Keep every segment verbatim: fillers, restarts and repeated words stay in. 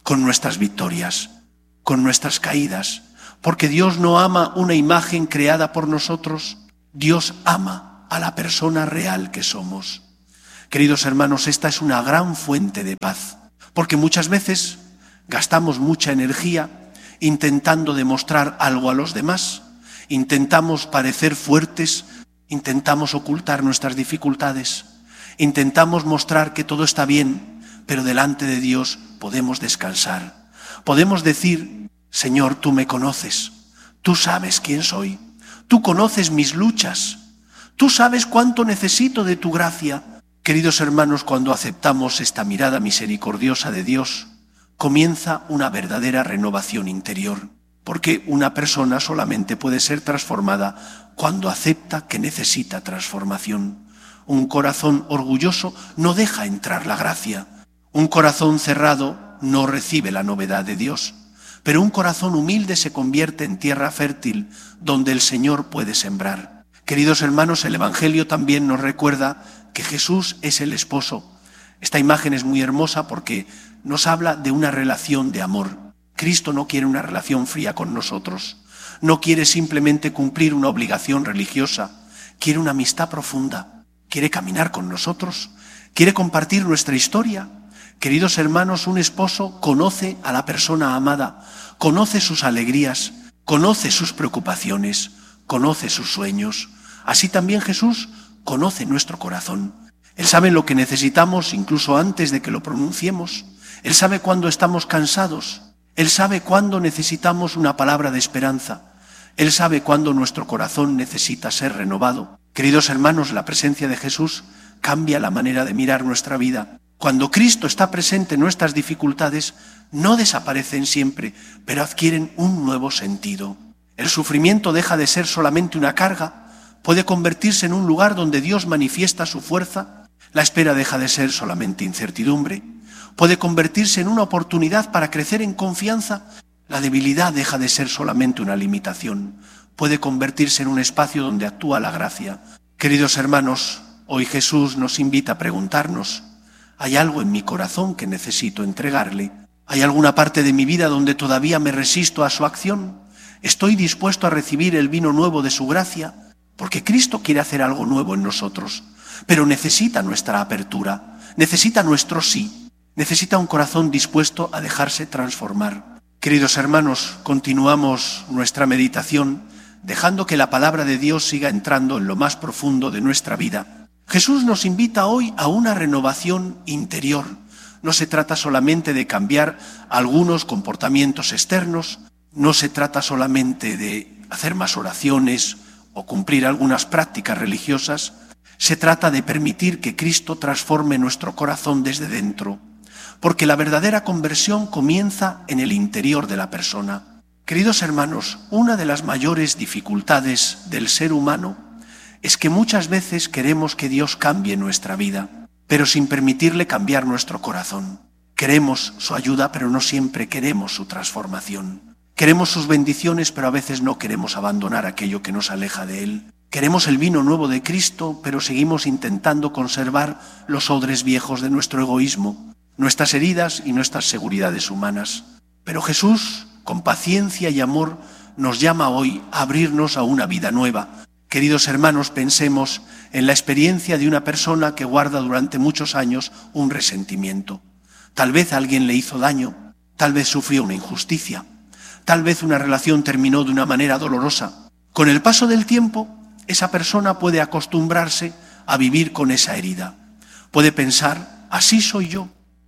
con nuestras victorias, con nuestras caídas, porque Dios no ama una imagen creada por nosotros, Dios ama a la persona real que somos. Queridos hermanos, esta es una gran fuente de paz, porque muchas veces gastamos mucha energía intentando demostrar algo a los demás, intentamos parecer fuertes, intentamos ocultar nuestras dificultades, intentamos mostrar que todo está bien, pero delante de Dios podemos descansar. Podemos decir: Señor, tú me conoces, tú sabes quién soy, tú conoces mis luchas, tú sabes cuánto necesito de tu gracia. Queridos hermanos, cuando aceptamos esta mirada misericordiosa de Dios, comienza una verdadera renovación interior, porque una persona solamente puede ser transformada cuando acepta que necesita transformación. Un corazón orgulloso no deja entrar la gracia, un corazón cerrado no recibe la novedad de Dios, pero un corazón humilde se convierte en tierra fértil donde el Señor puede sembrar. Queridos hermanos, el Evangelio también nos recuerda que Jesús es el esposo. Esta imagen es muy hermosa porque nos habla de una relación de amor. Cristo no quiere una relación fría con nosotros, no quiere simplemente cumplir una obligación religiosa, quiere una amistad profunda, quiere caminar con nosotros, quiere compartir nuestra historia. Queridos hermanos, un esposo conoce a la persona amada, conoce sus alegrías, conoce sus preocupaciones, conoce sus sueños. Así también Jesús conoce nuestro corazón. Él sabe lo que necesitamos incluso antes de que lo pronunciemos. Él sabe cuándo estamos cansados. Él sabe cuándo necesitamos una palabra de esperanza. Él sabe cuándo nuestro corazón necesita ser renovado. Queridos hermanos, la presencia de Jesús cambia la manera de mirar nuestra vida. Cuando Cristo está presente, nuestras dificultades no desaparecen siempre, pero adquieren un nuevo sentido. El sufrimiento deja de ser solamente una carga, puede convertirse en un lugar donde Dios manifiesta su fuerza. La espera deja de ser solamente incertidumbre, puede convertirse en una oportunidad para crecer en confianza. La debilidad deja de ser solamente una limitación, puede convertirse en un espacio donde actúa la gracia. Queridos hermanos, hoy Jesús nos invita a preguntarnos: ¿hay algo en mi corazón que necesito entregarle? ¿Hay alguna parte de mi vida donde todavía me resisto a su acción? ¿Estoy dispuesto a recibir el vino nuevo de su gracia? Porque Cristo quiere hacer algo nuevo en nosotros, pero necesita nuestra apertura, necesita nuestro sí, necesita un corazón dispuesto a dejarse transformar. Queridos hermanos, continuamos nuestra meditación dejando que la palabra de Dios siga entrando en lo más profundo de nuestra vida. Jesús nos invita hoy a una renovación interior. No se trata solamente de cambiar algunos comportamientos externos, no se trata solamente de hacer más oraciones o cumplir algunas prácticas religiosas, se trata de permitir que Cristo transforme nuestro corazón desde dentro, porque la verdadera conversión comienza en el interior de la persona. Queridos hermanos, una de las mayores dificultades del ser humano es que muchas veces queremos que Dios cambie nuestra vida, pero sin permitirle cambiar nuestro corazón. Queremos su ayuda, pero no siempre queremos su transformación. Queremos sus bendiciones, pero a veces no queremos abandonar aquello que nos aleja de Él. Queremos el vino nuevo de Cristo, pero seguimos intentando conservar los odres viejos de nuestro egoísmo, nuestras heridas y nuestras seguridades humanas. Pero Jesús, con paciencia y amor, nos llama hoy a abrirnos a una vida nueva. Queridos hermanos, pensemos en la experiencia de una persona que guarda durante muchos años un resentimiento. Tal vez alguien le hizo daño, tal vez sufrió una injusticia, tal vez una relación terminó de una manera dolorosa. Con el paso del tiempo, esa persona puede acostumbrarse a vivir con esa herida. Puede pensar: así soy yo,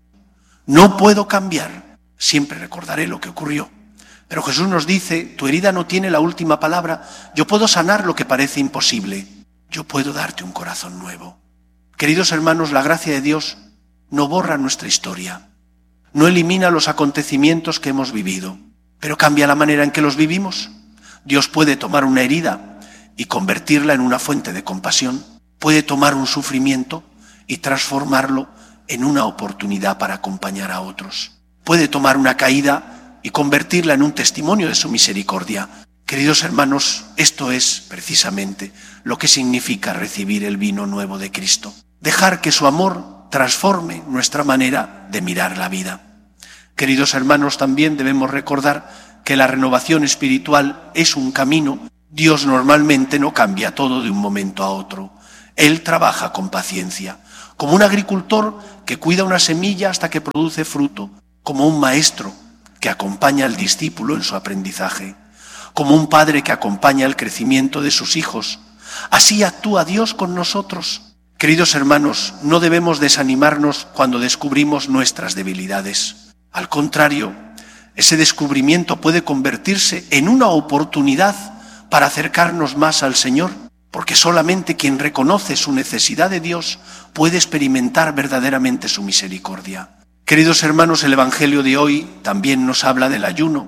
no puedo cambiar, siempre recordaré lo que ocurrió. Pero Jesús nos dice: tu herida no tiene la última palabra, yo puedo sanar lo que parece imposible, yo puedo darte un corazón nuevo. Queridos hermanos, la gracia de Dios no borra nuestra historia, no elimina los acontecimientos que hemos vivido, pero cambia la manera en que los vivimos. Dios puede tomar una herida y convertirla en una fuente de compasión, puede tomar un sufrimiento y transformarlo en una oportunidad para acompañar a otros, puede tomar una caída y convertirla en un testimonio de su misericordia. Queridos hermanos, esto es precisamente lo que significa recibir el vino nuevo de Cristo. Dejar que su amor transforme nuestra manera de mirar la vida. Queridos hermanos, también debemos recordar que la renovación espiritual es un camino. Dios normalmente no cambia todo de un momento a otro. Él trabaja con paciencia, como un agricultor que cuida una semilla hasta que produce fruto, como un maestro que acompaña al discípulo en su aprendizaje, como un padre que acompaña el crecimiento de sus hijos. Así actúa Dios con nosotros. Queridos hermanos, no debemos desanimarnos cuando descubrimos nuestras debilidades. Al contrario, ese descubrimiento puede convertirse en una oportunidad para acercarnos más al Señor, porque solamente quien reconoce su necesidad de Dios puede experimentar verdaderamente su misericordia. Queridos hermanos, el Evangelio de hoy también nos habla del ayuno.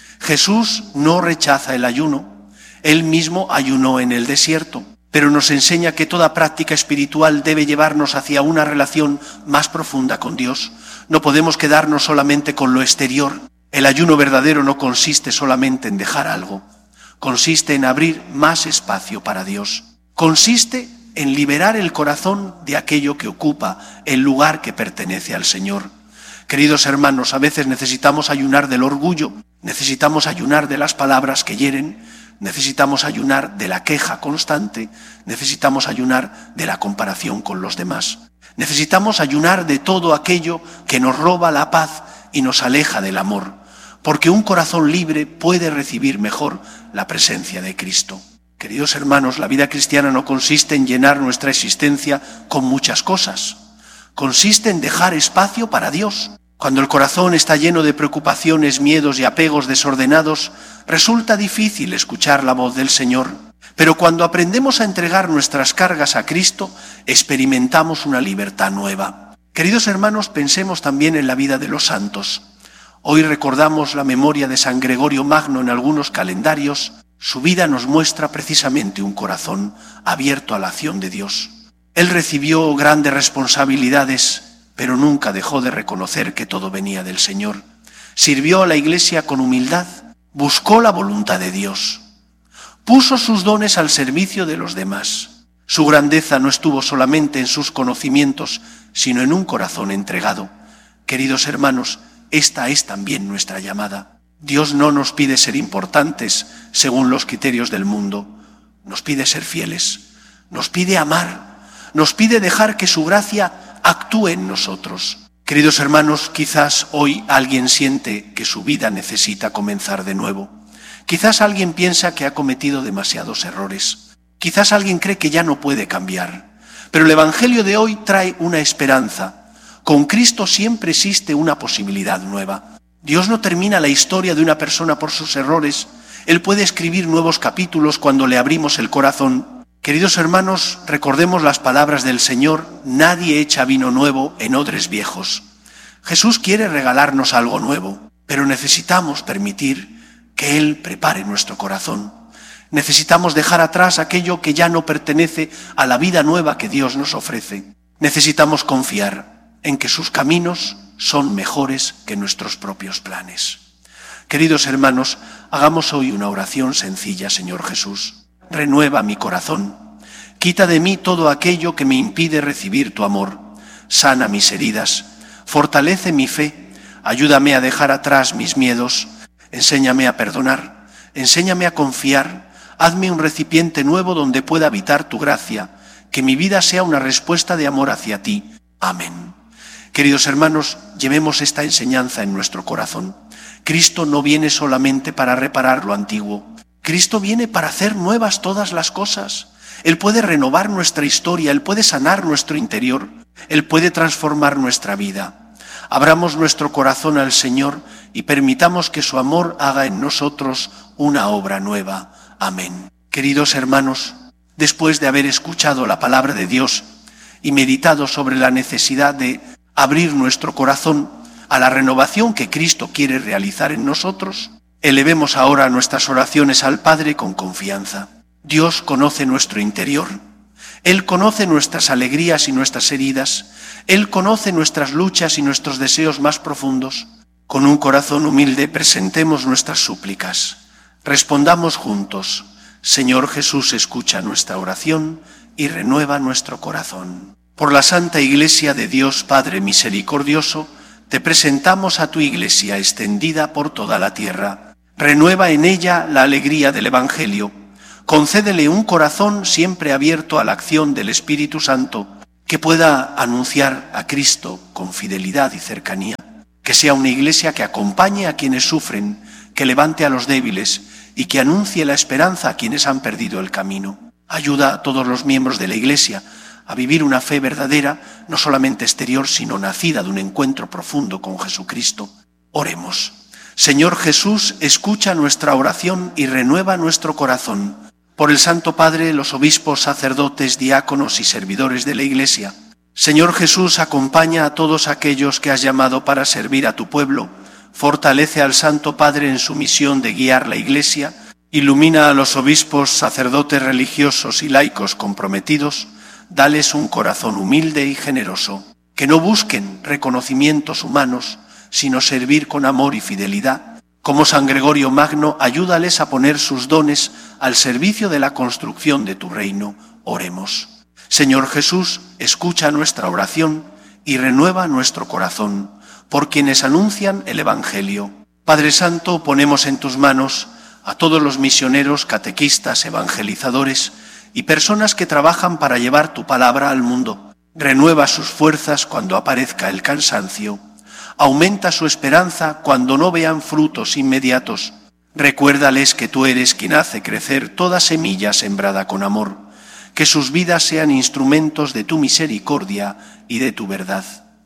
Jesús no rechaza el ayuno. Él mismo ayunó en el desierto, pero nos enseña que toda práctica espiritual debe llevarnos hacia una relación más profunda con Dios. No podemos quedarnos solamente con lo exterior. El ayuno verdadero no consiste solamente en dejar algo. Consiste en abrir más espacio para Dios. Consiste en liberar el corazón de aquello que ocupa el lugar que pertenece al Señor. Queridos hermanos, a veces necesitamos ayunar del orgullo, necesitamos ayunar de las palabras que hieren, necesitamos ayunar de la queja constante, necesitamos ayunar de la comparación con los demás. Necesitamos ayunar de todo aquello que nos roba la paz y nos aleja del amor, porque un corazón libre puede recibir mejor la presencia de Cristo. Queridos hermanos, la vida cristiana no consiste en llenar nuestra existencia con muchas cosas. Consiste en dejar espacio para Dios. Cuando el corazón está lleno de preocupaciones, miedos y apegos desordenados, resulta difícil escuchar la voz del Señor. Pero cuando aprendemos a entregar nuestras cargas a Cristo, experimentamos una libertad nueva. Queridos hermanos, pensemos también en la vida de los santos. Hoy recordamos la memoria de San Gregorio Magno en algunos calendarios. Su vida nos muestra precisamente un corazón abierto a la acción de Dios. Él recibió grandes responsabilidades, pero nunca dejó de reconocer que todo venía del Señor. Sirvió a la Iglesia con humildad, buscó la voluntad de Dios, puso sus dones al servicio de los demás. Su grandeza no estuvo solamente en sus conocimientos, sino en un corazón entregado. Queridos hermanos, esta es también nuestra llamada. Dios no nos pide ser importantes según los criterios del mundo. Nos pide ser fieles, nos pide amar, nos pide dejar que su gracia actúe en nosotros. Queridos hermanos, quizás hoy alguien siente que su vida necesita comenzar de nuevo. Quizás alguien piensa que ha cometido demasiados errores. Quizás alguien cree que ya no puede cambiar. Pero el Evangelio de hoy trae una esperanza. Con Cristo siempre existe una posibilidad nueva. Dios no termina la historia de una persona por sus errores. Él puede escribir nuevos capítulos cuando le abrimos el corazón. Queridos hermanos, recordemos las palabras del Señor: nadie echa vino nuevo en odres viejos. Jesús quiere regalarnos algo nuevo, pero necesitamos permitir que Él prepare nuestro corazón. Necesitamos dejar atrás aquello que ya no pertenece a la vida nueva que Dios nos ofrece. Necesitamos confiar en que sus caminos son mejores que nuestros propios planes. Queridos hermanos, hagamos hoy una oración sencilla. Señor Jesús, renueva mi corazón, quita de mí todo aquello que me impide recibir tu amor, sana mis heridas, fortalece mi fe, ayúdame a dejar atrás mis miedos, enséñame a perdonar, enséñame a confiar, hazme un recipiente nuevo donde pueda habitar tu gracia, que mi vida sea una respuesta de amor hacia ti. Amén. Queridos hermanos, llevemos esta enseñanza en nuestro corazón. Cristo no viene solamente para reparar lo antiguo. Cristo viene para hacer nuevas todas las cosas. Él puede renovar nuestra historia, Él puede sanar nuestro interior, Él puede transformar nuestra vida. Abramos nuestro corazón al Señor y permitamos que su amor haga en nosotros una obra nueva. Amén. Queridos hermanos, después de haber escuchado la palabra de Dios y meditado sobre la necesidad de abrir nuestro corazón a la renovación que Cristo quiere realizar en nosotros, elevemos ahora nuestras oraciones al Padre con confianza. Dios conoce nuestro interior. Él conoce nuestras alegrías y nuestras heridas. Él conoce nuestras luchas y nuestros deseos más profundos. Con un corazón humilde presentemos nuestras súplicas. Respondamos juntos: Señor Jesús, escucha nuestra oración y renueva nuestro corazón. Por la Santa Iglesia de Dios Padre Misericordioso, te presentamos a tu Iglesia extendida por toda la tierra. Renueva en ella la alegría del Evangelio. Concédele un corazón siempre abierto a la acción del Espíritu Santo, que pueda anunciar a Cristo con fidelidad y cercanía. Que sea una Iglesia que acompañe a quienes sufren, que levante a los débiles y que anuncie la esperanza a quienes han perdido el camino. Ayuda a todos los miembros de la Iglesia a vivir una fe verdadera, no solamente exterior, sino nacida de un encuentro profundo con Jesucristo. Oremos. Señor Jesús, escucha nuestra oración y renueva nuestro corazón. Por el Santo Padre, los obispos, sacerdotes, diáconos y servidores de la Iglesia. Señor Jesús, acompaña a todos aquellos que has llamado para servir a tu pueblo. Fortalece al Santo Padre en su misión de guiar la Iglesia. Ilumina a los obispos, sacerdotes religiosos y laicos comprometidos. Dales un corazón humilde y generoso. Que no busquen reconocimientos humanos, sino servir con amor y fidelidad. Como San Gregorio Magno, ayúdales a poner sus dones al servicio de la construcción de tu reino. Oremos. Señor Jesús, escucha nuestra oración y renueva nuestro corazón por quienes anuncian el Evangelio. Padre Santo, ponemos en tus manos a todos los misioneros, catequistas, evangelizadores y personas que trabajan para llevar tu palabra al mundo. Renueva sus fuerzas cuando aparezca el cansancio. Aumenta su esperanza cuando no vean frutos inmediatos. Recuérdales que tú eres quien hace crecer toda semilla sembrada con amor. Que sus vidas sean instrumentos de tu misericordia y de tu verdad.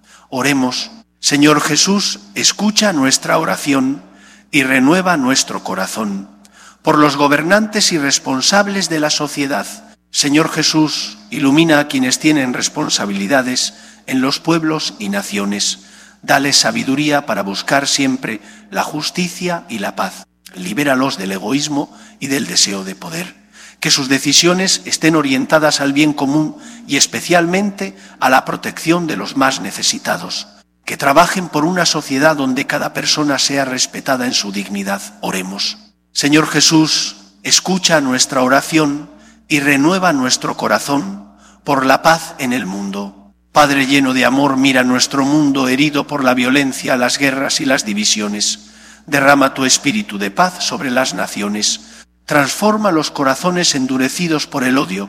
Oremos. Señor Jesús, escucha nuestra oración y renueva nuestro corazón. Por los gobernantes y responsables de la sociedad. Señor Jesús, ilumina a quienes tienen responsabilidades en los pueblos y naciones. Dale sabiduría para buscar siempre la justicia y la paz. Libéralos del egoísmo y del deseo de poder. Que sus decisiones estén orientadas al bien común y especialmente a la protección de los más necesitados. Que trabajen por una sociedad donde cada persona sea respetada en su dignidad. Oremos. Señor Jesús, escucha nuestra oración y renueva nuestro corazón por la paz en el mundo. Padre lleno de amor, mira nuestro mundo herido por la violencia, las guerras y las divisiones. Derrama tu espíritu de paz sobre las naciones. Transforma los corazones endurecidos por el odio.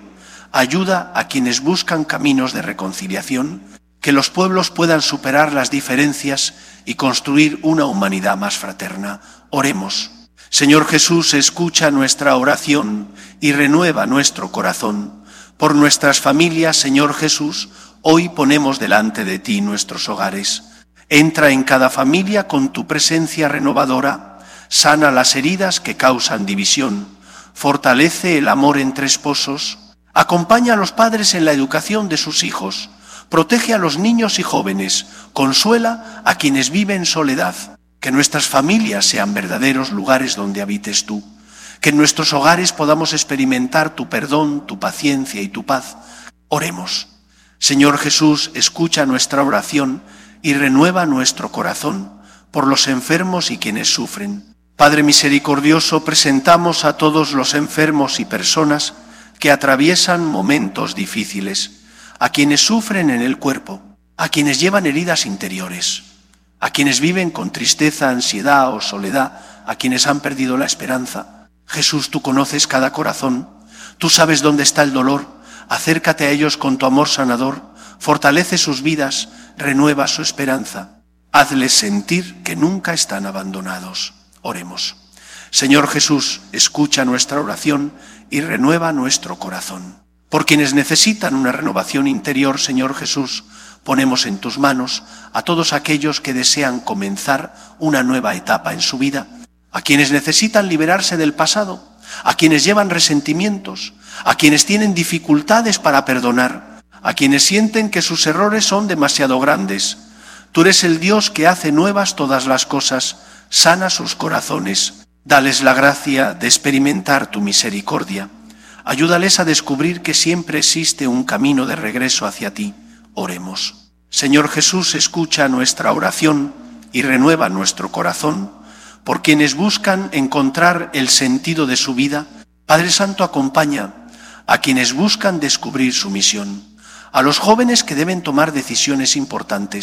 Ayuda a quienes buscan caminos de reconciliación. Que los pueblos puedan superar las diferencias y construir una humanidad más fraterna. Oremos. Señor Jesús, escucha nuestra oración y renueva nuestro corazón. Por nuestras familias, Señor Jesús, hoy ponemos delante de ti nuestros hogares. Entra en cada familia con tu presencia renovadora. Sana las heridas que causan división. Fortalece el amor entre esposos. Acompaña a los padres en la educación de sus hijos. Protege a los niños y jóvenes. Consuela a quienes viven soledad. Que nuestras familias sean verdaderos lugares donde habites tú. Que en nuestros hogares podamos experimentar tu perdón, tu paciencia y tu paz. Oremos. Señor Jesús, escucha nuestra oración y renueva nuestro corazón por los enfermos y quienes sufren. Padre misericordioso, presentamos a todos los enfermos y personas que atraviesan momentos difíciles, a quienes sufren en el cuerpo, a quienes llevan heridas interiores, a quienes viven con tristeza, ansiedad o soledad, a quienes han perdido la esperanza. Jesús, tú conoces cada corazón, tú sabes dónde está el dolor. Acércate a ellos con tu amor sanador, fortalece sus vidas, renueva su esperanza. Hazles sentir que nunca están abandonados. Oremos. Señor Jesús, escucha nuestra oración y renueva nuestro corazón. Por quienes necesitan una renovación interior, Señor Jesús, ponemos en tus manos a todos aquellos que desean comenzar una nueva etapa en su vida, a quienes necesitan liberarse del pasado, a quienes llevan resentimientos, a quienes tienen dificultades para perdonar, a quienes sienten que sus errores son demasiado grandes. Tú eres el Dios que hace nuevas todas las cosas, sana sus corazones, dales la gracia de experimentar tu misericordia. Ayúdales a descubrir que siempre existe un camino de regreso hacia ti. Oremos. Señor Jesús, escucha nuestra oración y renueva nuestro corazón. Por quienes buscan encontrar el sentido de su vida, Padre Santo, acompaña a quienes buscan descubrir su misión, a los jóvenes que deben tomar decisiones importantes,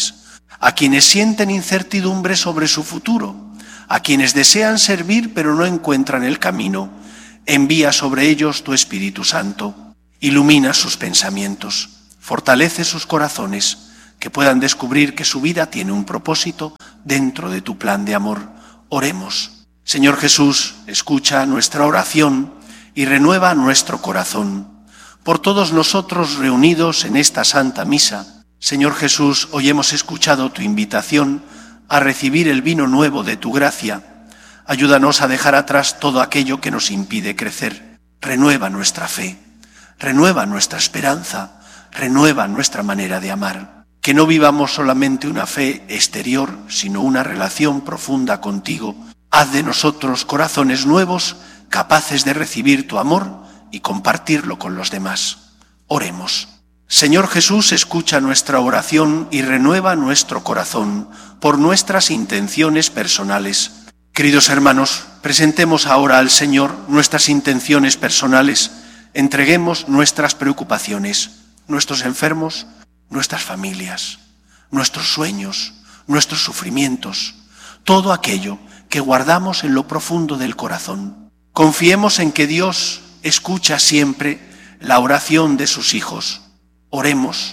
a quienes sienten incertidumbre sobre su futuro, a quienes desean servir pero no encuentran el camino. Envía sobre ellos tu Espíritu Santo, ilumina sus pensamientos, fortalece sus corazones, que puedan descubrir que su vida tiene un propósito dentro de tu plan de amor. Oremos. Señor Jesús, escucha nuestra oración y renueva nuestro corazón. Por todos nosotros reunidos en esta Santa Misa, Señor Jesús, hoy hemos escuchado tu invitación a recibir el vino nuevo de tu gracia. Ayúdanos a dejar atrás todo aquello que nos impide crecer. Renueva nuestra fe, renueva nuestra esperanza, renueva nuestra manera de amar. Que no vivamos solamente una fe exterior, sino una relación profunda contigo. Haz de nosotros corazones nuevos, capaces de recibir tu amor y compartirlo con los demás. Oremos. Señor Jesús, escucha nuestra oración y renueva nuestro corazón por nuestras intenciones personales. Queridos hermanos, presentemos ahora al Señor nuestras intenciones personales. Entreguemos nuestras preocupaciones, nuestros enfermos, nuestras familias, nuestros sueños, nuestros sufrimientos, todo aquello que guardamos en lo profundo del corazón. Confiemos en que Dios escucha siempre la oración de sus hijos. Oremos.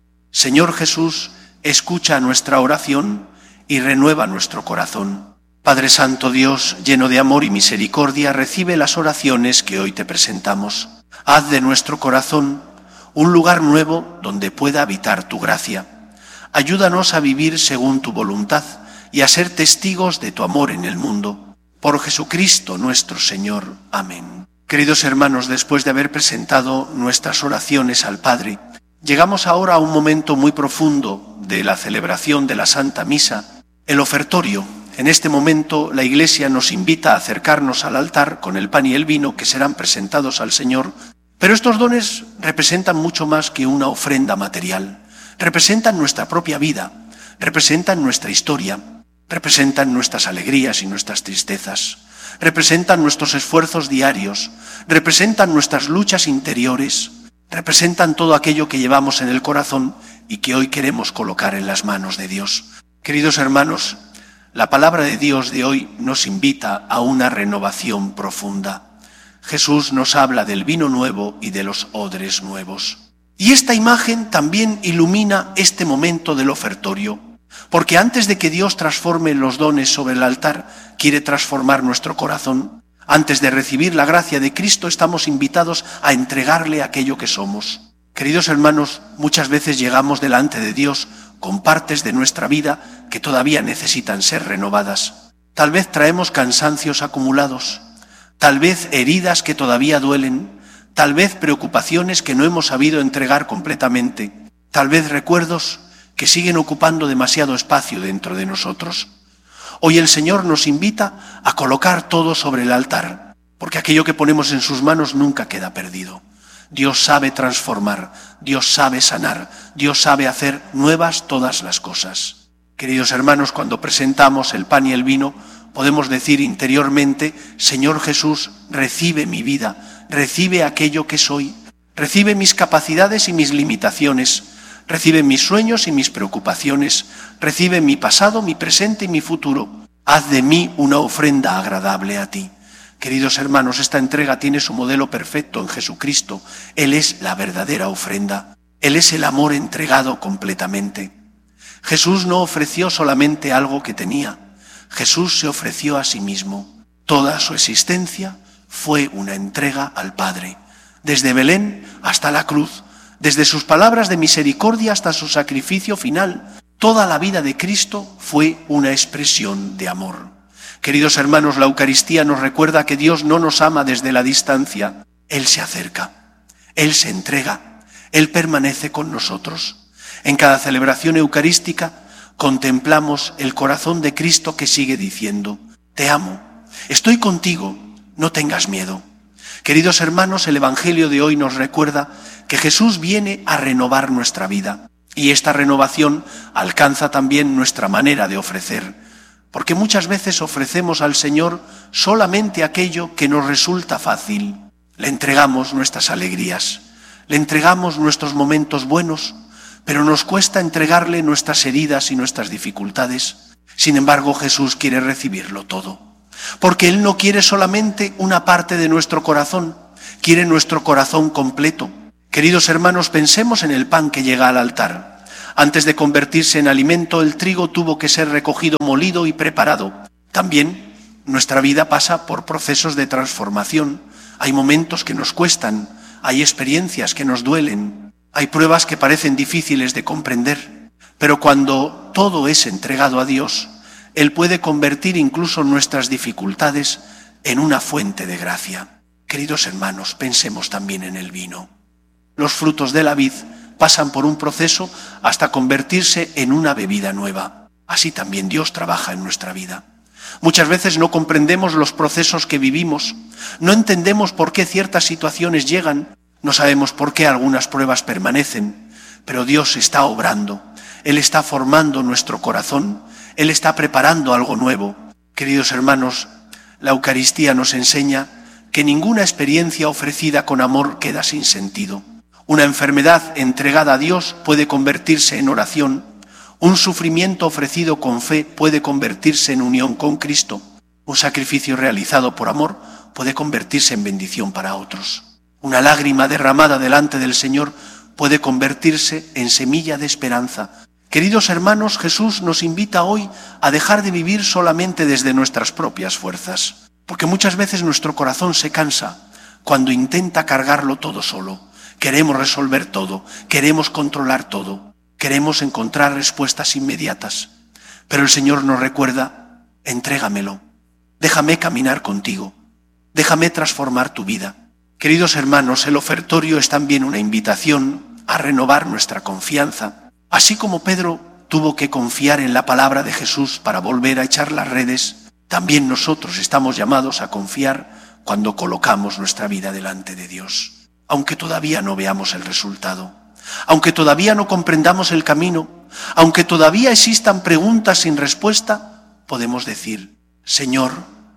Señor Jesús, escucha nuestra oración y renueva nuestro corazón. Padre Santo Dios, lleno de amor y misericordia, recibe las oraciones que hoy te presentamos. Haz de nuestro corazón un lugar nuevo donde pueda habitar tu gracia. Ayúdanos a vivir según tu voluntad y a ser testigos de tu amor en el mundo. Por Jesucristo nuestro Señor. Amén. Queridos hermanos, después de haber presentado nuestras oraciones al Padre, llegamos ahora a un momento muy profundo de la celebración de la Santa Misa, el ofertorio. En este momento la Iglesia nos invita a acercarnos al altar con el pan y el vino que serán presentados al Señor, pero estos dones representan mucho más que una ofrenda material. Representan nuestra propia vida, representan nuestra historia, representan nuestras alegrías y nuestras tristezas, representan nuestros esfuerzos diarios, representan nuestras luchas interiores, representan todo aquello que llevamos en el corazón y que hoy queremos colocar en las manos de Dios. Queridos hermanos, la palabra de Dios de hoy nos invita a una renovación profunda. Jesús nos habla del vino nuevo y de los odres nuevos. Y esta imagen también ilumina este momento del ofertorio, porque antes de que Dios transforme los dones sobre el altar, quiere transformar nuestro corazón. Antes de recibir la gracia de Cristo, estamos invitados a entregarle aquello que somos. Queridos hermanos, muchas veces llegamos delante de Dios con partes de nuestra vida que todavía necesitan ser renovadas. Tal vez traemos cansancios acumulados, tal vez heridas que todavía duelen, tal vez preocupaciones que no hemos sabido entregar completamente, tal vez recuerdos que siguen ocupando demasiado espacio dentro de nosotros. Hoy el Señor nos invita a colocar todo sobre el altar, porque aquello que ponemos en sus manos nunca queda perdido. Dios sabe transformar, Dios sabe sanar, Dios sabe hacer nuevas todas las cosas. Queridos hermanos, cuando presentamos el pan y el vino, podemos decir interiormente: Señor Jesús, recibe mi vida, recibe aquello que soy, recibe mis capacidades y mis limitaciones, recibe mis sueños y mis preocupaciones, recibe mi pasado, mi presente y mi futuro. Haz de mí una ofrenda agradable a ti. Queridos hermanos, esta entrega tiene su modelo perfecto en Jesucristo. Él es la verdadera ofrenda. Él es el amor entregado completamente. Jesús no ofreció solamente algo que tenía. Jesús se ofreció a sí mismo. Toda su existencia fue una entrega al Padre. Desde Belén hasta la cruz, desde sus palabras de misericordia hasta su sacrificio final, toda la vida de Cristo fue una expresión de amor. Queridos hermanos, la Eucaristía nos recuerda que Dios no nos ama desde la distancia. Él se acerca, Él se entrega, Él permanece con nosotros. En cada celebración eucarística contemplamos el corazón de Cristo que sigue diciendo: te amo, estoy contigo, no tengas miedo. Queridos hermanos, el Evangelio de hoy nos recuerda que Jesús viene a renovar nuestra vida, y esta renovación alcanza también nuestra manera de ofrecer. Porque muchas veces ofrecemos al Señor solamente aquello que nos resulta fácil. Le entregamos nuestras alegrías, le entregamos nuestros momentos buenos, pero nos cuesta entregarle nuestras heridas y nuestras dificultades. Sin embargo, Jesús quiere recibirlo todo, porque Él no quiere solamente una parte de nuestro corazón, quiere nuestro corazón completo. Queridos hermanos, pensemos en el pan que llega al altar. Antes de convertirse en alimento, el trigo tuvo que ser recogido, molido y preparado. También nuestra vida pasa por procesos de transformación. Hay momentos que nos cuestan, hay experiencias que nos duelen, hay pruebas que parecen difíciles de comprender. Pero cuando todo es entregado a Dios, Él puede convertir incluso nuestras dificultades en una fuente de gracia. Queridos hermanos, pensemos también en el vino. Los frutos de la vid pasan por un proceso hasta convertirse en una bebida nueva. Así también Dios trabaja en nuestra vida. Muchas veces no comprendemos los procesos que vivimos, no entendemos por qué ciertas situaciones llegan, no sabemos por qué algunas pruebas permanecen, pero Dios está obrando, Él está formando nuestro corazón, Él está preparando algo nuevo. Queridos hermanos, la Eucaristía nos enseña que ninguna experiencia ofrecida con amor queda sin sentido. Una enfermedad entregada a Dios puede convertirse en oración. Un sufrimiento ofrecido con fe puede convertirse en unión con Cristo. Un sacrificio realizado por amor puede convertirse en bendición para otros. Una lágrima derramada delante del Señor puede convertirse en semilla de esperanza. Queridos hermanos, Jesús nos invita hoy a dejar de vivir solamente desde nuestras propias fuerzas, porque muchas veces nuestro corazón se cansa cuando intenta cargarlo todo solo. Queremos resolver todo, queremos controlar todo, queremos encontrar respuestas inmediatas. Pero el Señor nos recuerda, entrégamelo, déjame caminar contigo, déjame transformar tu vida. Queridos hermanos, el ofertorio es también una invitación a renovar nuestra confianza. Así como Pedro tuvo que confiar en la palabra de Jesús para volver a echar las redes, también nosotros estamos llamados a confiar cuando colocamos nuestra vida delante de Dios. Aunque todavía no veamos el resultado, aunque todavía no comprendamos el camino, aunque todavía existan preguntas sin respuesta, podemos decir, Señor,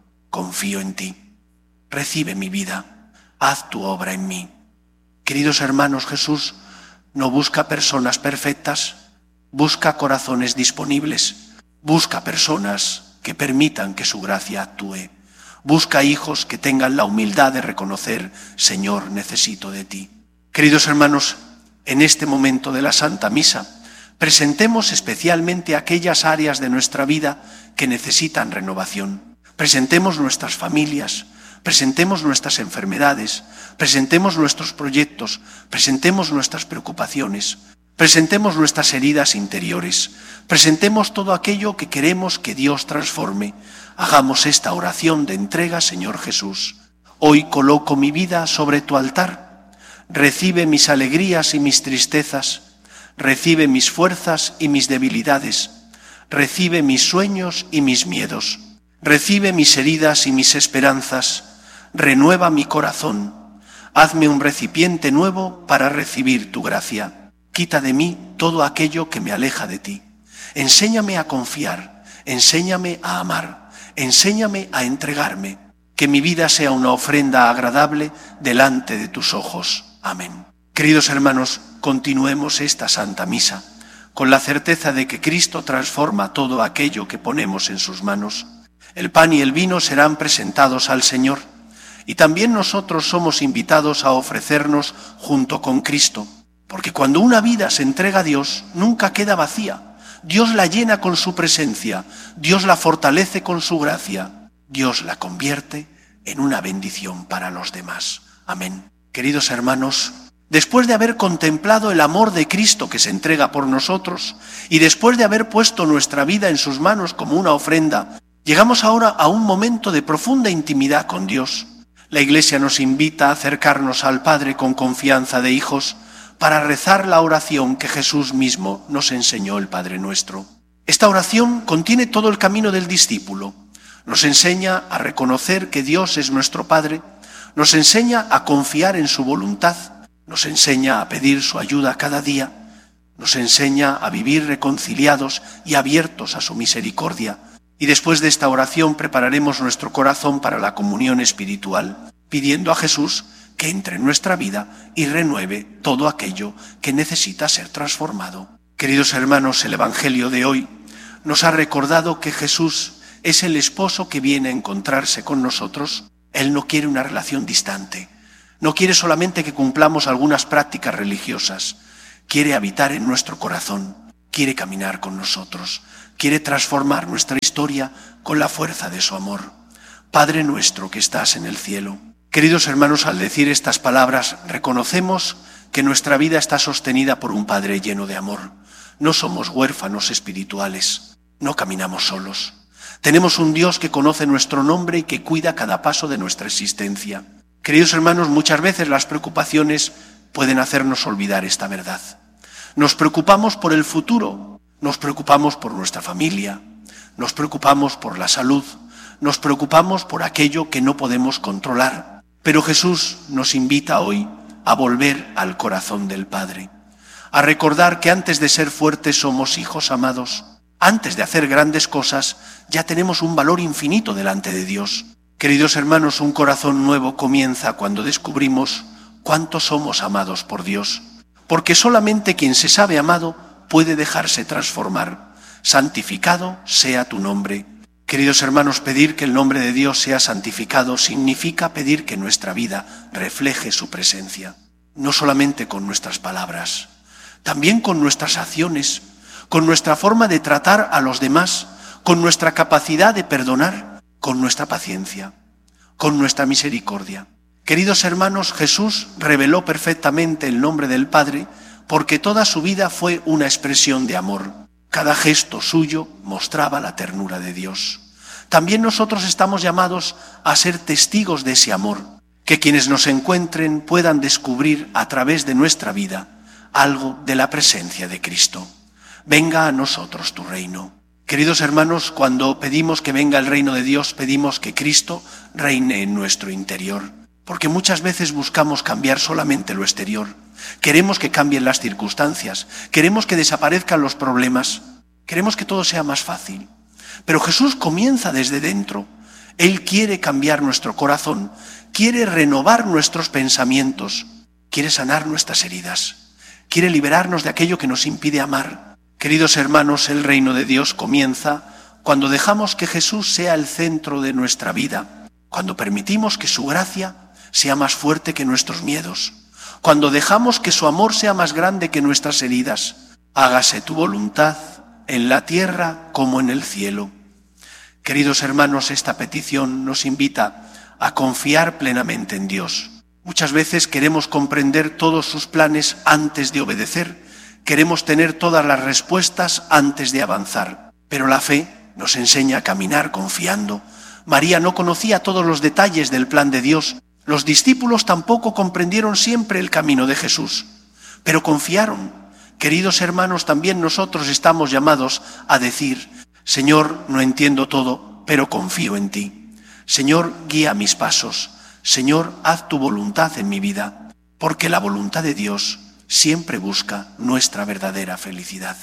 confío en ti, recibe mi vida, haz tu obra en mí. Queridos hermanos, Jesús no busca personas perfectas, busca corazones disponibles, busca personas que permitan que su gracia actúe. Busca hijos que tengan la humildad de reconocer, Señor, necesito de ti. Queridos hermanos, en este momento de la Santa Misa, presentemos especialmente aquellas áreas de nuestra vida que necesitan renovación. Presentemos nuestras familias, presentemos nuestras enfermedades, presentemos nuestros proyectos, presentemos nuestras preocupaciones, presentemos nuestras heridas interiores, presentemos todo aquello que queremos que Dios transforme. Hagamos esta oración de entrega, Señor Jesús. Hoy coloco mi vida sobre tu altar. Recibe mis alegrías y mis tristezas. Recibe mis fuerzas y mis debilidades. Recibe mis sueños y mis miedos. Recibe mis heridas y mis esperanzas. Renueva mi corazón. Hazme un recipiente nuevo para recibir tu gracia. Quita de mí todo aquello que me aleja de ti. Enséñame a confiar. Enséñame a amar. Enséñame a entregarme, que mi vida sea una ofrenda agradable delante de tus ojos. Amén. Queridos hermanos, continuemos esta Santa Misa con la certeza de que Cristo transforma todo aquello que ponemos en sus manos. El pan y el vino serán presentados al Señor y también nosotros somos invitados a ofrecernos junto con Cristo, porque cuando una vida se entrega a Dios, nunca queda vacía. Dios la llena con su presencia, Dios la fortalece con su gracia, Dios la convierte en una bendición para los demás. Amén. Queridos hermanos, después de haber contemplado el amor de Cristo que se entrega por nosotros y después de haber puesto nuestra vida en sus manos como una ofrenda, llegamos ahora a un momento de profunda intimidad con Dios. La Iglesia nos invita a acercarnos al Padre con confianza de hijos, para rezar la oración que Jesús mismo nos enseñó, el Padre Nuestro. Esta oración contiene todo el camino del discípulo. Nos enseña a reconocer que Dios es nuestro Padre, nos enseña a confiar en su voluntad, nos enseña a pedir su ayuda cada día, nos enseña a vivir reconciliados y abiertos a su misericordia. Y después de esta oración prepararemos nuestro corazón para la comunión espiritual, pidiendo a Jesús que entre en nuestra vida y renueve todo aquello que necesita ser transformado. Queridos hermanos, el Evangelio de hoy nos ha recordado que Jesús es el esposo que viene a encontrarse con nosotros. Él no quiere una relación distante, no quiere solamente que cumplamos algunas prácticas religiosas, quiere habitar en nuestro corazón, quiere caminar con nosotros, quiere transformar nuestra historia con la fuerza de su amor. Padre nuestro que estás en el cielo. Queridos hermanos, al decir estas palabras, reconocemos que nuestra vida está sostenida por un Padre lleno de amor. No somos huérfanos espirituales, no caminamos solos. Tenemos un Dios que conoce nuestro nombre y que cuida cada paso de nuestra existencia. Queridos hermanos, muchas veces las preocupaciones pueden hacernos olvidar esta verdad. Nos preocupamos por el futuro, nos preocupamos por nuestra familia, nos preocupamos por la salud, nos preocupamos por aquello que no podemos controlar. Pero Jesús nos invita hoy a volver al corazón del Padre, a recordar que antes de ser fuertes somos hijos amados. Antes de hacer grandes cosas, ya tenemos un valor infinito delante de Dios. Queridos hermanos, un corazón nuevo comienza cuando descubrimos cuánto somos amados por Dios, porque solamente quien se sabe amado puede dejarse transformar. Santificado sea tu nombre. Queridos hermanos, pedir que el nombre de Dios sea santificado significa pedir que nuestra vida refleje su presencia, no solamente con nuestras palabras, también con nuestras acciones, con nuestra forma de tratar a los demás, con nuestra capacidad de perdonar, con nuestra paciencia, con nuestra misericordia. Queridos hermanos, Jesús reveló perfectamente el nombre del Padre porque toda su vida fue una expresión de amor. Cada gesto suyo mostraba la ternura de Dios. También nosotros estamos llamados a ser testigos de ese amor, que quienes nos encuentren puedan descubrir a través de nuestra vida algo de la presencia de Cristo. Venga a nosotros tu reino. Queridos hermanos, cuando pedimos que venga el reino de Dios, pedimos que Cristo reine en nuestro interior, porque muchas veces buscamos cambiar solamente lo exterior. Queremos que cambien las circunstancias, queremos que desaparezcan los problemas, queremos que todo sea más fácil. Pero Jesús comienza desde dentro. Él quiere cambiar nuestro corazón, quiere renovar nuestros pensamientos, quiere sanar nuestras heridas, quiere liberarnos de aquello que nos impide amar. Queridos hermanos, el reino de Dios comienza cuando dejamos que Jesús sea el centro de nuestra vida, cuando permitimos que su gracia sea más fuerte que nuestros miedos, cuando dejamos que su amor sea más grande que nuestras heridas. Hágase tu voluntad en la tierra como en el cielo. Queridos hermanos, esta petición nos invita a confiar plenamente en Dios. Muchas veces queremos comprender todos sus planes antes de obedecer, queremos tener todas las respuestas antes de avanzar, pero la fe nos enseña a caminar confiando. María no conocía todos los detalles del plan de Dios, los discípulos tampoco comprendieron siempre el camino de Jesús, pero confiaron. Queridos hermanos, también nosotros estamos llamados a decir: Señor, no entiendo todo, pero confío en ti. Señor, guía mis pasos. Señor, haz tu voluntad en mi vida, porque la voluntad de Dios siempre busca nuestra verdadera felicidad.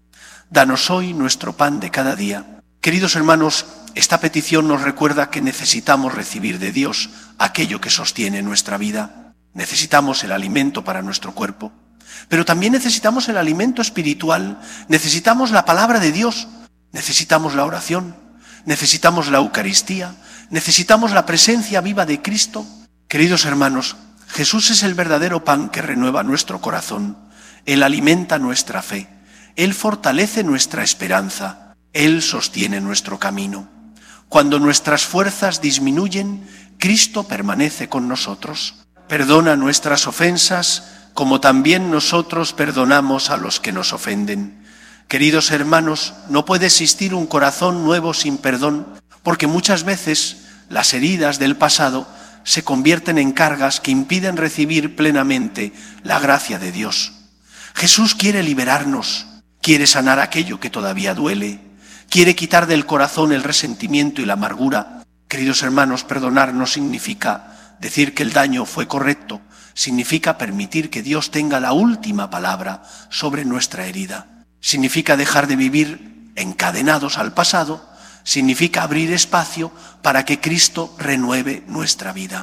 Danos hoy nuestro pan de cada día. Queridos hermanos, esta petición nos recuerda que necesitamos recibir de Dios aquello que sostiene nuestra vida. Necesitamos el alimento para nuestro cuerpo, pero también necesitamos el alimento espiritual, necesitamos la palabra de Dios, necesitamos la oración, necesitamos la Eucaristía, necesitamos la presencia viva de Cristo. Queridos hermanos, Jesús es el verdadero pan que renueva nuestro corazón. Él alimenta nuestra fe, Él fortalece nuestra esperanza, Él sostiene nuestro camino. Cuando nuestras fuerzas disminuyen, Cristo permanece con nosotros. Perdona nuestras ofensas, como también nosotros perdonamos a los que nos ofenden. Queridos hermanos, no puede existir un corazón nuevo sin perdón, porque muchas veces las heridas del pasado se convierten en cargas que impiden recibir plenamente la gracia de Dios. Jesús quiere liberarnos, quiere sanar aquello que todavía duele, quiere quitar del corazón el resentimiento y la amargura. Queridos hermanos, perdonar no significa decir que el daño fue correcto, significa permitir que Dios tenga la última palabra sobre nuestra herida. Significa dejar de vivir encadenados al pasado, significa abrir espacio para que Cristo renueve nuestra vida.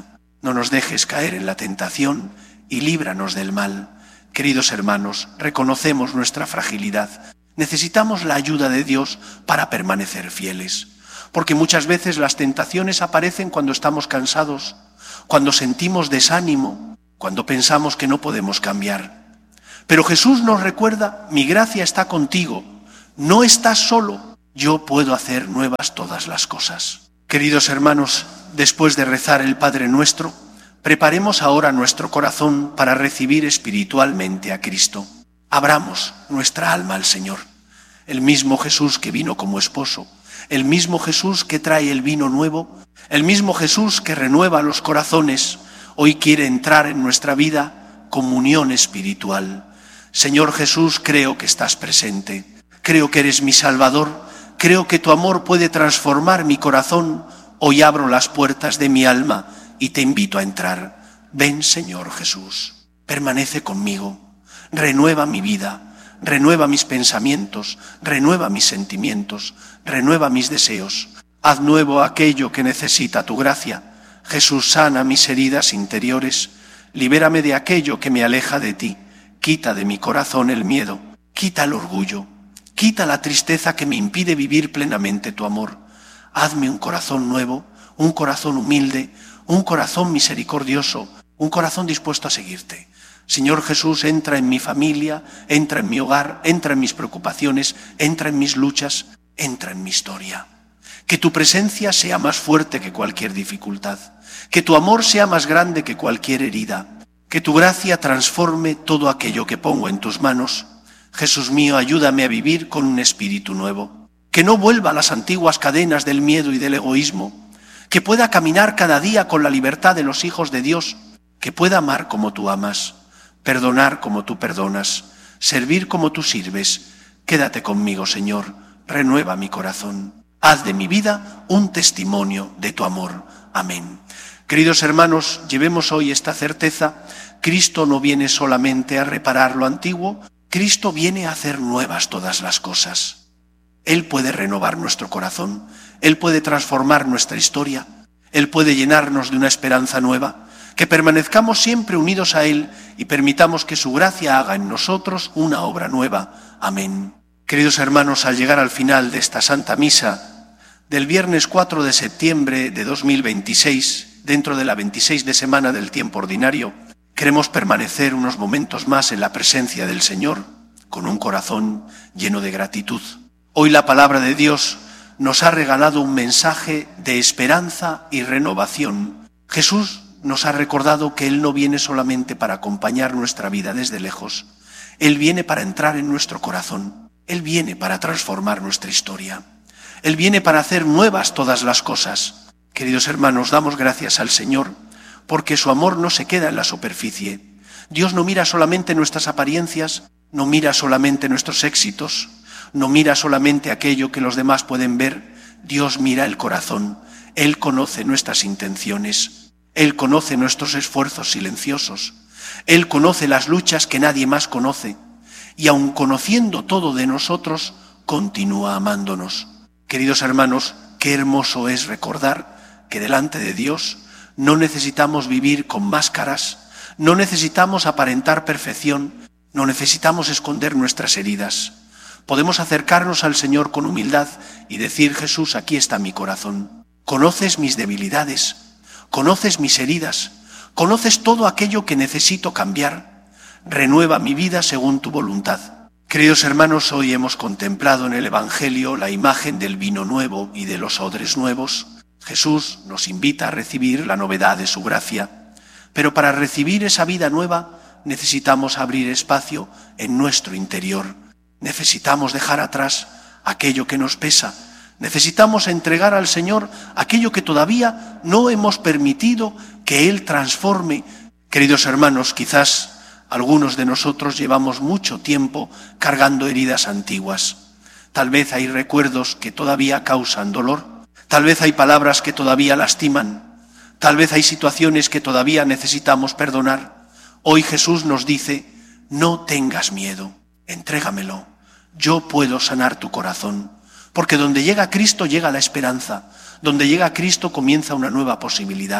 no nos dejes caer en la tentación y líbranos del mal. Queridos hermanos, reconocemos nuestra fragilidad. Necesitamos la ayuda de Dios para permanecer fieles, porque muchas veces las tentaciones aparecen cuando estamos cansados, cuando sentimos desánimo, cuando pensamos que no podemos cambiar. Pero Jesús nos recuerda: mi gracia está contigo, no estás solo, yo puedo hacer nuevas todas las cosas. Queridos hermanos, después de rezar el Padre Nuestro, preparemos ahora nuestro corazón para recibir espiritualmente a Cristo. Abramos nuestra alma al Señor. El mismo Jesús que vino como esposo, el mismo Jesús que trae el vino nuevo, el mismo Jesús que renueva los corazones, hoy quiere entrar en nuestra vida comunión espiritual. Señor Jesús, creo que estás presente, creo que eres mi Salvador, creo que tu amor puede transformar mi corazón. Hoy abro las puertas de mi alma y te invito a entrar. Ven, Señor Jesús, permanece conmigo, renueva mi vida, renueva mis pensamientos, renueva mis sentimientos, renueva mis deseos. Haz nuevo aquello que necesita tu gracia. Jesús, sana mis heridas interiores, libérame de aquello que me aleja de ti. Quita de mi corazón el miedo, quita el orgullo, quita la tristeza que me impide vivir plenamente tu amor. Hazme un corazón nuevo, un corazón humilde, un corazón misericordioso, un corazón dispuesto a seguirte. Señor Jesús, entra en mi familia, entra en mi hogar, entra en mis preocupaciones, entra en mis luchas, entra en mi historia. Que tu presencia sea más fuerte que cualquier dificultad, que tu amor sea más grande que cualquier herida, que tu gracia transforme todo aquello que pongo en tus manos. Jesús mío, ayúdame a vivir con un espíritu nuevo, que no vuelva a las antiguas cadenas del miedo y del egoísmo, que pueda caminar cada día con la libertad de los hijos de Dios, que pueda amar como tú amas, perdonar como tú perdonas, servir como tú sirves. Quédate conmigo, Señor, renueva mi corazón. Haz de mi vida un testimonio de tu amor. Amén. Queridos hermanos, llevemos hoy esta certeza. Cristo no viene solamente a reparar lo antiguo, Cristo viene a hacer nuevas todas las cosas. Él puede renovar nuestro corazón, Él puede transformar nuestra historia, Él puede llenarnos de una esperanza nueva. Que permanezcamos siempre unidos a Él y permitamos que su gracia haga en nosotros una obra nueva. Amén. Queridos hermanos, al llegar al final de esta Santa Misa del viernes cuatro de septiembre de dos mil veintiséis, dentro de la veintiséis de semana del tiempo ordinario, queremos permanecer unos momentos más en la presencia del Señor, con un corazón lleno de gratitud. Hoy la palabra de Dios nos ha regalado un mensaje de esperanza y renovación. Jesús nos ha recordado que Él no viene solamente para acompañar nuestra vida desde lejos. Él viene para entrar en nuestro corazón. Él viene para transformar nuestra historia. Él viene para hacer nuevas todas las cosas. Queridos hermanos, damos gracias al Señor porque su amor no se queda en la superficie. Dios no mira solamente nuestras apariencias, no mira solamente nuestros éxitos, no mira solamente aquello que los demás pueden ver. Dios mira el corazón. Él conoce nuestras intenciones. Él conoce nuestros esfuerzos silenciosos. Él conoce las luchas que nadie más conoce. Y aun conociendo todo de nosotros, continúa amándonos. Queridos hermanos, qué hermoso es recordar que delante de Dios no necesitamos vivir con máscaras, no necesitamos aparentar perfección, no necesitamos esconder nuestras heridas. Podemos acercarnos al Señor con humildad y decir: Jesús, aquí está mi corazón. Conoces mis debilidades. Conoces mis heridas, conoces todo aquello que necesito cambiar. Renueva mi vida según tu voluntad. Queridos hermanos, hoy hemos contemplado en el Evangelio la imagen del vino nuevo y de los odres nuevos. Jesús nos invita a recibir la novedad de su gracia. Pero para recibir esa vida nueva necesitamos abrir espacio en nuestro interior. Necesitamos dejar atrás aquello que nos pesa. Necesitamos entregar al Señor aquello que todavía no hemos permitido que Él transforme. Queridos hermanos, quizás algunos de nosotros llevamos mucho tiempo cargando heridas antiguas. Tal vez hay recuerdos que todavía causan dolor. Tal vez hay palabras que todavía lastiman. Tal vez hay situaciones que todavía necesitamos perdonar. Hoy Jesús nos dice: no tengas miedo, entrégamelo. Yo puedo sanar tu corazón. Porque donde llega Cristo llega la esperanza. Donde llega Cristo comienza una nueva posibilidad.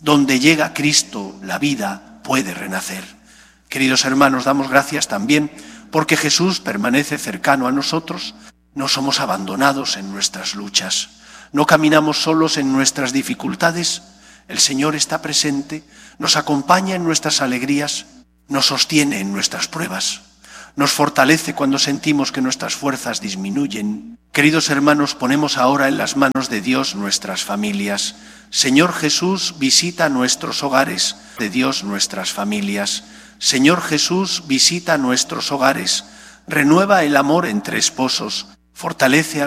Donde llega Cristo, la vida puede renacer. Queridos hermanos, damos gracias también porque Jesús permanece cercano a nosotros. No somos abandonados en nuestras luchas. No caminamos solos en nuestras dificultades. El Señor está presente, nos acompaña en nuestras alegrías, nos sostiene en nuestras pruebas, nos fortalece cuando sentimos que nuestras fuerzas disminuyen. Queridos hermanos, ponemos ahora en las manos de Dios nuestras familias. Señor Jesús, visita nuestros hogares. De Dios nuestras familias. Señor Jesús, visita nuestros hogares. Renueva el amor entre esposos. Fortalece a